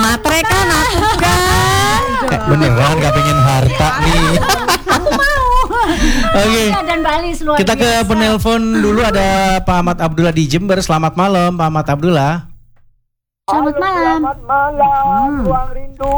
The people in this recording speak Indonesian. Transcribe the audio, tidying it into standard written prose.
matre kan aku kan. Beneran gak pengen harta nih. Aku mau. Oke. Dan Bali luar Kita ke biasa. penelpon dulu, ada Pak Ahmad Abdullah di Jember. Selamat malam Pak Ahmad Abdullah. Selamat malam. Selamat malam, Ruang Rindu.